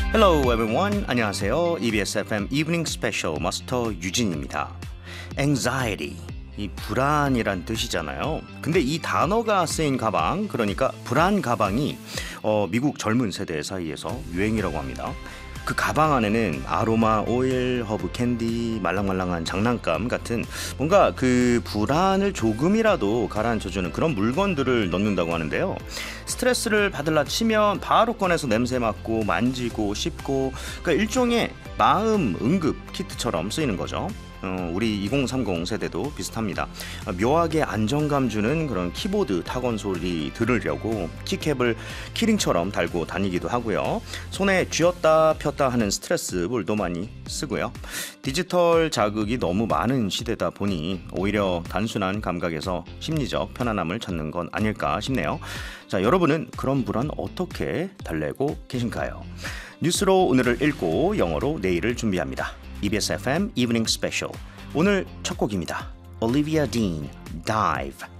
Hello everyone. 안녕하세요. EBS FM Evening Special 마스터 유진입니다. Anxiety, 이 불안이란 뜻이잖아요. 근데 이 단어가 쓰인 가방, 그러니까 불안 가방이 미국 젊은 세대 사이에서 유행이라고 합니다. 그 가방 안에는 아로마 오일, 허브 캔디, 말랑말랑한 장난감 같은 뭔가 그 불안을 조금이라도 가라앉혀주는 그런 물건들을 넣는다고 하는데요. 스트레스를 받을라 치면 바로 꺼내서 냄새 맡고 만지고 씹고, 그러니까 일종의 마음 응급 키트처럼 쓰이는 거죠. 우리 2030 세대도 비슷합니다. 묘하게 안정감 주는 그런 키보드 타건 소리 들으려고 키캡을 키링처럼 달고 다니기도 하고요. 손에 쥐었다 폈다 하는 스트레스 볼도 많이 쓰고요. 디지털 자극이 너무 많은 시대다 보니 오히려 단순한 감각에서 심리적 편안함을 찾는 건 아닐까 싶네요. 자, 여러분은 그런 불안 어떻게 달래고 계신가요? 뉴스로 오늘을 읽고 영어로 내일을 준비합니다. EBS FM Evening Special. 오늘 첫 곡입니다. Olivia Dean, Dive.